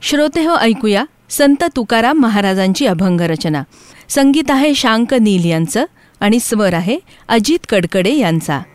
श्रोते हो, ऐकूया संत तुकाराम महाराजांची अभंग रचना. संगीत आहे शांक नील यांचं आणि स्वर आहे अजित कडकडे यांचा.